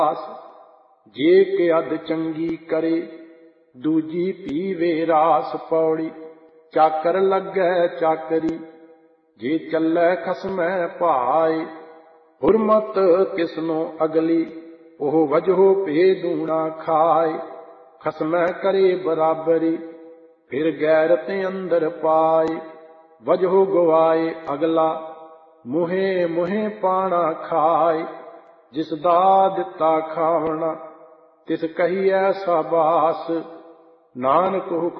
ਜੇ ਕਿ ਅਧ ਚੰਗੀ ਕਰੇ ਦੂਜੀ ਪੀਵੇ ਰਾਸ। ਪੌੜੀ ਚਾਕਰ ਲੱਗੈ ਚਾਕਰੀ ਜੇ ਚੱਲੈ ਖਸਮੈ ਭਾਏ। ਹੁਰਮਤ ਕਿਸਨੋ ਅਗਲੀ ਉਹ ਵਜਹੋ ਭੇ ਦੂਣਾ ਖਾਏ। ਖਸਮੈ ਕਰੇ ਬਰਾਬਰੀ ਫਿਰ ਗੈਰਤ ਅੰਦਰ ਪਾਏ। ਵਜਹੋ ਗਵਾਏ ਅਗਲਾ ਮੁਹੇ ਮੁਹੇ ਪਾਣਾ ਖਾਏ। ਜਿਸ ਦਾ ਦਿੱਤਾ ਖਾਵਣਾ ਤਿਸ ਕਹੀਐ ਸਾਬਾਸ। ਨਾਨਕ ਹੁਕਮ